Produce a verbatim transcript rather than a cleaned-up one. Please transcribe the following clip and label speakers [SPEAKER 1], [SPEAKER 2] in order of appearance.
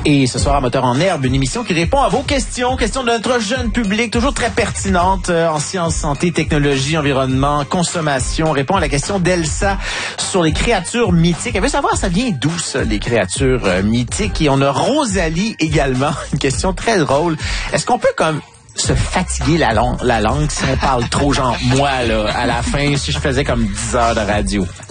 [SPEAKER 1] Et ce soir, à Moteur en herbe, une émission qui répond à vos questions, questions de notre jeune public, toujours très pertinentes euh, en sciences, santé, technologie, environnement, consommation. On répond à la question d'Elsa sur les créatures mythiques. Elle veut savoir, ça vient d'où, ça, les créatures euh, mythiques? Et on a Rosalie également, une question très drôle. Est-ce qu'on peut comme se fatiguer la, long- la langue si on parle trop, genre moi, là, à la fin, si je faisais comme dix heures de radio?